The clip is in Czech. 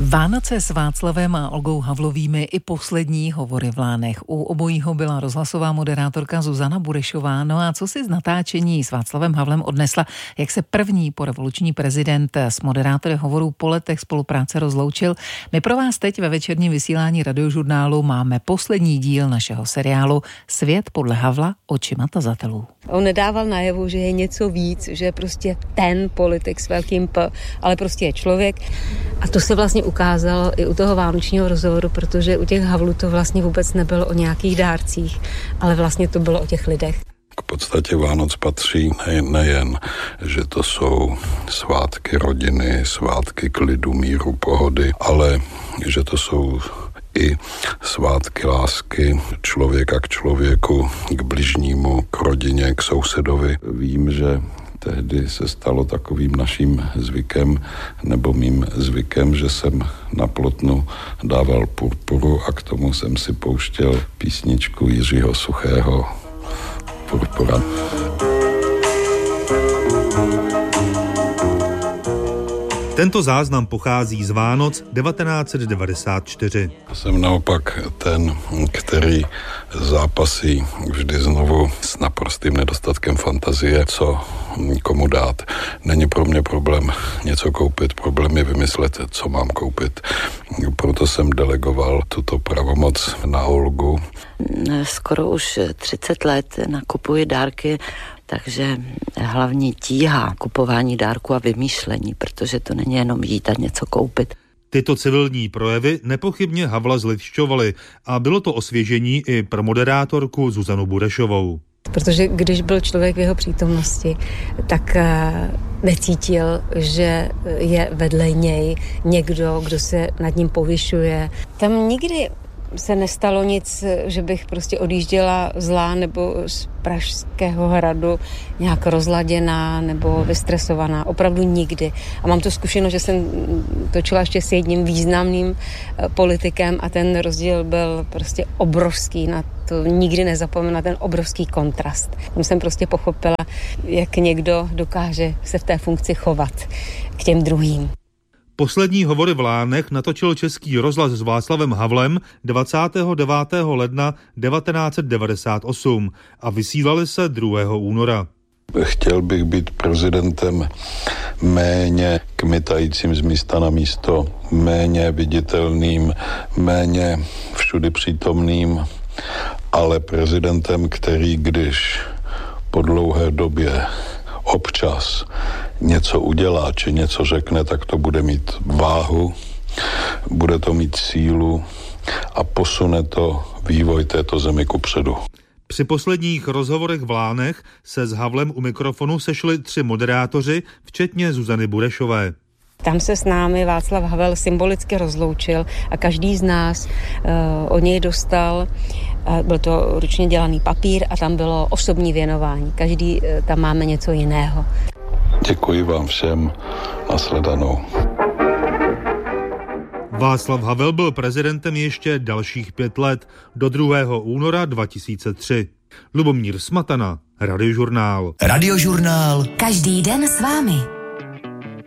Vánoce s Václavem a Olgou Havlovými i poslední hovory v Lánech. U obojího byla rozhlasová moderátorka Zuzana Burešová. No a co si z natáčení s Václavem Havlem odnesla, jak se první porevoluční prezident s moderátory hovorů po letech spolupráce rozloučil? My pro vás teď ve večerním vysílání Radiožurnálu máme poslední díl našeho seriálu Svět podle Havla očima tazatelů. On nedával najevu, že je něco víc, že je prostě ten politik s velkým P, ale prostě je člověk. A to se vlastně ukázalo i u toho vánočního rozhovoru, protože u těch Havlů to vlastně vůbec nebylo o nějakých dárcích, ale vlastně to bylo o těch lidech. K podstatě Vánoc patří nejen, že to jsou svátky rodiny, svátky klidu, míru, pohody, ale že to jsou i svátky lásky člověka k člověku, k bližnímu, k rodině, k sousedovi. Vím, že tehdy se stalo takovým naším zvykem, nebo mým zvykem, že jsem na plotnu dával purpuru a k tomu jsem si pouštěl písničku Jiřího Suchého Purpura. Tento záznam pochází z Vánoc 1994. Jsem naopak ten, který zápasí vždy znovu s naprostým nedostatkem fantazie, co komu dát. Není pro mě problém něco koupit, problém je vymyslet, co mám koupit. Proto jsem delegoval tuto pravomoc na Olgu. Skoro už 30 let nakupuji dárky, takže hlavní tíha kupování dárku a vymýšlení, protože to není jenom jít a něco koupit. Tyto civilní projevy nepochybně Havla zlidšťovaly a bylo to osvěžení i pro moderátorku Zuzanu Burešovou. Protože když byl člověk v jeho přítomnosti, tak necítil, že je vedle něj někdo, kdo se nad ním povyšuje. Tam nikdy se nestalo nic, že bych prostě odjížděla zlá nebo z Pražského hradu nějak rozladěná nebo vystresovaná. Opravdu nikdy. A mám tu zkušenost, že jsem točila ještě s jedním významným politikem a ten rozdíl byl prostě obrovský. Na to nikdy nezapomenu, na ten obrovský kontrast. Tam jsem prostě pochopila, jak někdo dokáže se v té funkci chovat k těm druhým. Poslední hovory v Lánech natočil Český rozhlas s Václavem Havlem 29. ledna 1998 a vysílali se 2. února. Chtěl bych být prezidentem méně kmitajícím z místa na místo, méně viditelným, méně všudy přítomným, ale prezidentem, který když po dlouhé době občas něco udělá, či něco řekne, tak to bude mít váhu, bude to mít sílu a posune to vývoj této zemi kupředu. Při posledních rozhovorech v Lánech se s Havlem u mikrofonu sešli 3 moderátoři, včetně Zuzany Burešové. Tam se s námi Václav Havel symbolicky rozloučil a každý z nás od něj dostal, byl to ručně dělaný papír a tam bylo osobní věnování. Každý tam máme něco jiného. Děkuji vám všem, nashledanou. Václav Havel byl prezidentem ještě dalších 5 let, do 2. února 2003. Lubomír Smatana, Radiožurnál. Radiožurnál. Každý den s vámi.